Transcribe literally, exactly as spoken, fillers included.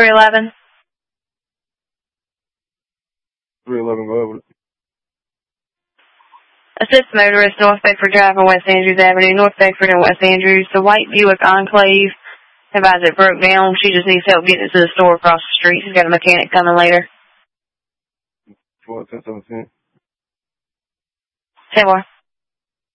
three eleven. three eleven, go ahead with it. Assist motorist, North Bedford Drive on West Andrews Avenue, North Bedford and West Andrews. The white Buick Enclave, advised it broke down. She just needs help getting it to the store across the street. She's got a mechanic coming later. four ten seventeen. Say more.